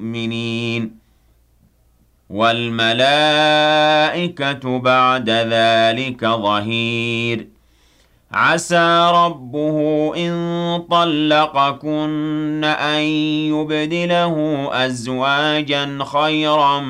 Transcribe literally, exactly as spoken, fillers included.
الْمُؤْمِنِينَ وَالْمَلَائِكَةُ بَعْدَ ذَلِكَ ظَهِيرٌ عَسَى رَبُّهُ إِن طَلَّقَكُنَّ أَن يُبْدِلَهُ أَزْوَاجًا خَيْرًا